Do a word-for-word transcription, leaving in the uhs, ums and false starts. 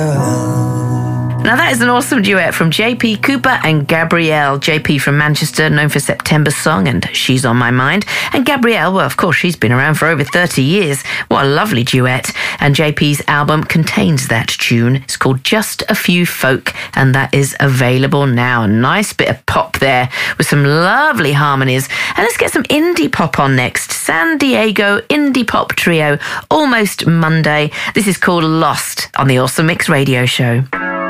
Now that is an awesome duet from J P Cooper and Gabrielle. J P from Manchester, known for September Song and She's on My Mind. And Gabrielle, well, of course, she's been around for over thirty years. What a lovely duet. And J P's album contains that tune. It's called Just a Few Folk, and that is available now. A nice bit of pop there with some lovely harmonies. And let's get some indie pop on next. San Diego indie pop trio, Almost Monday. This is called Lost on the Awesome Mix Radio Show.